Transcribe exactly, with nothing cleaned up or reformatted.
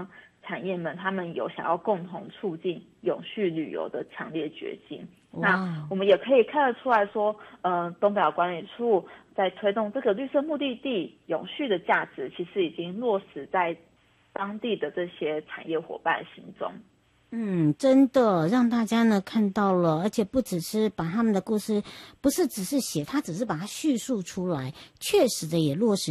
光产业们，他们有想要共同促进永续旅游的强烈决心。那我们也可以看得出来说，呃，东北亚管理处在推动这个绿色目的地永续的价值，其实已经落实在当地的这些产业伙伴心中。 嗯，真的让大家呢看到了，而且不只是把他们的故事，不是只是写，他只是把它叙述出来，确实的也落实